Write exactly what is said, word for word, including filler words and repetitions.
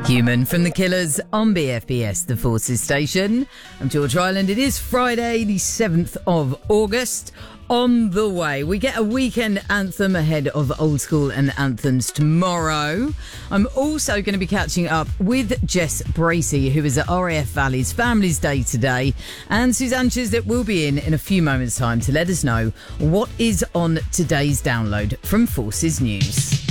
Human from the Killers on B F B S, the Forces station. I'm George Ryland. It is Friday, the seventh of August. On the way, we get a weekend anthem ahead of Old School and Anthems tomorrow. I'm also going to be catching up with Jess Bracey, who is at R A F Valley's Families Day today, and Suzanne Chislett will be in in a few moments' time to let us know what is on today's download from Forces News.